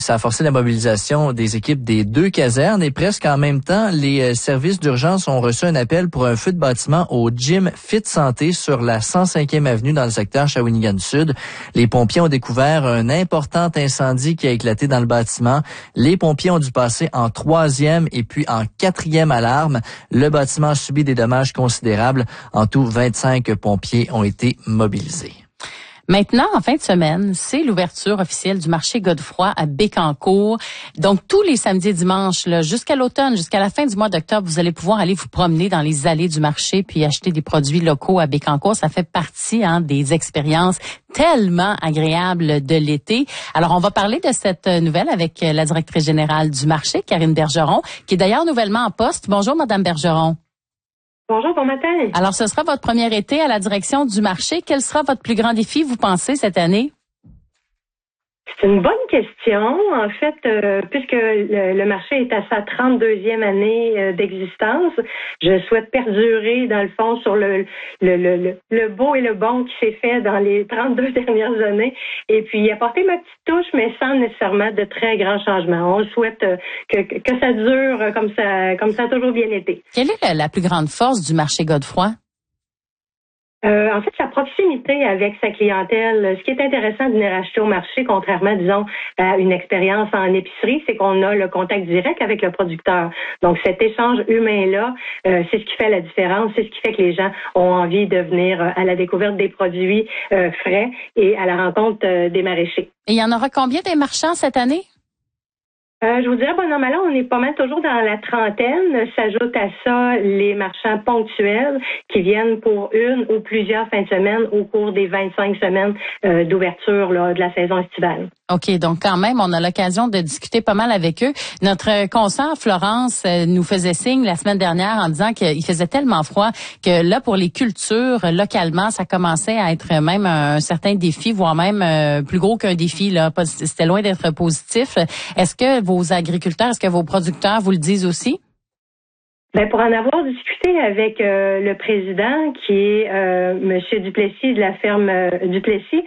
Ça a forcé la mobilisation des équipes des 2 casernes et presque en même temps, les services d'urgence ont reçu un appel pour un feu de bâtiment au gym Fit Santé sur la 105e avenue dans le secteur Shawinigan-Sud. Les pompiers ont découvert un important incendie qui a éclaté dans le bâtiment. Les pompiers ont dû passer en 3e et puis en 4e alarme. Le bâtiment a subi des dommages considérables. En tout, 25 pompiers ont été mobilisés. Maintenant, en fin de semaine, c'est l'ouverture officielle du marché Godefroy à Bécancour. Donc, tous les samedis et dimanches, là, jusqu'à l'automne, jusqu'à la fin du mois d'octobre, vous allez pouvoir aller vous promener dans les allées du marché puis acheter des produits locaux à Bécancour. Ça fait partie des expériences tellement agréables de l'été. Alors, on va parler de cette nouvelle avec la directrice générale du marché, Karine Bergeron, qui est d'ailleurs nouvellement en poste. Bonjour, Madame Bergeron. Bonjour, bon matin. Alors, ce sera votre premier été à la direction du marché. Quel sera votre plus grand défi, vous pensez, cette année? C'est une bonne question. En fait, puisque le marché est à sa 32e année d'existence, je souhaite perdurer, dans le fond, sur le beau et le bon qui s'est fait dans les 32 dernières années, et puis apporter ma petite touche, mais sans nécessairement de très grands changements. On souhaite que ça dure comme ça a toujours bien été. Quelle est la plus grande force du marché Godefroy? En fait, sa proximité avec sa clientèle. Ce qui est intéressant de venir acheter au marché, contrairement, disons, à une expérience en épicerie, c'est qu'on a le contact direct avec le producteur. Donc, cet échange humain-là, c'est ce qui fait la différence. C'est ce qui fait que les gens ont envie de venir à la découverte des produits frais et à la rencontre des maraîchers. Et il y en aura combien des marchands cette année? Je vous dirais, bon, là, on est pas mal toujours dans la trentaine. S'ajoute à ça les marchands ponctuels qui viennent pour une ou plusieurs fins de semaine au cours des 25 semaines d'ouverture là, de la saison estivale. OK, donc quand même, on a l'occasion de discuter pas mal avec eux. Notre consoeur Florence nous faisait signe la semaine dernière en disant qu'il faisait tellement froid que là, pour les cultures, localement, ça commençait à être même un certain défi, voire même plus gros qu'un défi. Là, c'était loin d'être positif. Est-ce que vos agriculteurs, est-ce que vos producteurs vous le disent aussi? Ben pour en avoir discuté avec le président, qui est Monsieur Duplessis de la ferme Duplessis,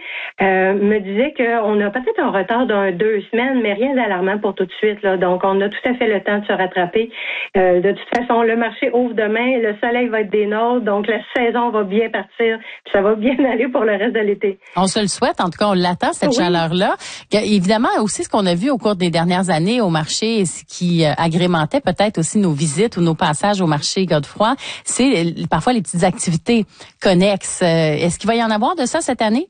me disait qu'on a peut-être un retard d'2 semaines, mais rien d'alarmant pour tout de suite. Là. Donc, on a tout à fait le temps de se rattraper. De toute façon, le marché ouvre demain, le soleil va être des nôtres, donc la saison va bien partir, puis ça va bien aller pour le reste de l'été. On se le souhaite, en tout cas, on l'attend, cette chaleur-là. Évidemment, aussi, ce qu'on a vu au cours des dernières années au marché, ce qui agrémentait peut-être aussi nos visites ou nos passages au marché Godefroy, c'est parfois les petites activités connexes. Est-ce qu'il va y en avoir de ça cette année?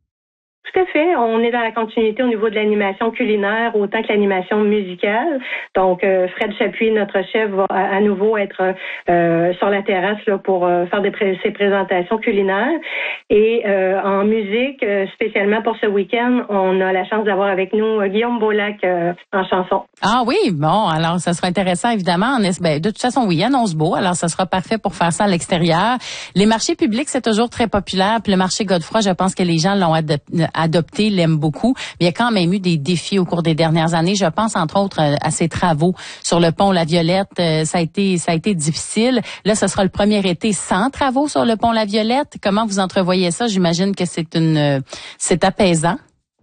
Tout à fait. On est dans la continuité au niveau de l'animation culinaire autant que l'animation musicale. Donc, Fred Chapuis, notre chef, va à nouveau être sur la terrasse là, pour faire ses présentations culinaires. Et en musique, spécialement pour ce week-end, on a la chance d'avoir avec nous Guillaume Beaulac en chanson. Ah oui, bon, alors ça sera intéressant, évidemment. De toute façon, oui, annonce beau, alors ça sera parfait pour faire ça à l'extérieur. Les marchés publics, c'est toujours très populaire. Puis le marché Godefroy, je pense que les gens l'ont adopté, l'aiment beaucoup. Mais il y a quand même eu des défis au cours des dernières années. Je pense, entre autres, à ces travaux sur le pont La Violette. Ça a été difficile. Là, ce sera le premier été sans travaux sur le pont La Violette. Comment vous entrevoyez ça? J'imagine que c'est apaisant.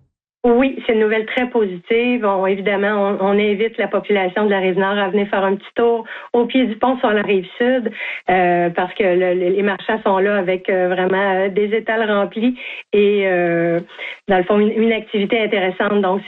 Oui, c'est une nouvelle très positive. Évidemment, on invite la population de la Rive-Nord à venir faire un petit tour au pied du pont sur la Rive-Sud parce que les marchands sont là avec vraiment des étals remplis et dans le fond, une activité intéressante. Donc,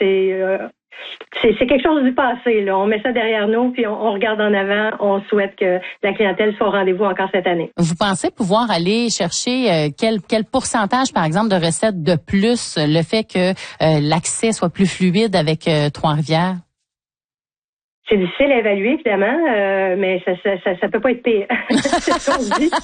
c'est quelque chose du passé. Là. On met ça derrière nous, puis on regarde en avant. On souhaite que la clientèle soit au rendez-vous encore cette année. Vous pensez pouvoir aller chercher quel pourcentage, par exemple, de recettes de plus, le fait que l'accès soit plus fluide avec Trois-Rivières? C'est difficile à évaluer, évidemment, mais ça peut pas être pire. C'est ce qu'on dit.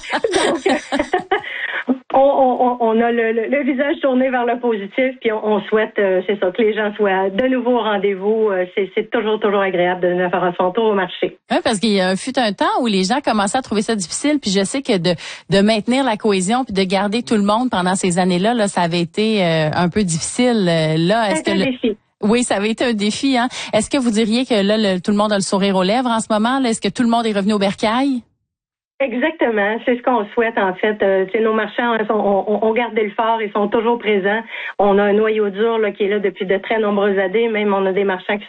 Donc, on a le visage tourné vers le positif, puis on souhaite, c'est ça, que les gens soient de nouveau au rendez-vous. C'est toujours agréable de venir faire son tour au marché. Oui, parce qu'il y a fut un temps où les gens commençaient à trouver ça difficile, puis je sais que de maintenir la cohésion puis de garder tout le monde pendant ces années-là, là, ça avait été un peu difficile. Là, est-ce que défi. Oui, ça avait été un défi, hein. Est-ce que vous diriez que là, tout le monde a le sourire aux lèvres en ce moment? Là? Est-ce que tout le monde est revenu au bercail? Exactement, c'est ce qu'on souhaite en fait. Nos marchands, on garde le fort, ils sont toujours présents. On a un noyau dur là, qui est là depuis de très nombreuses années. Même on a des marchands qui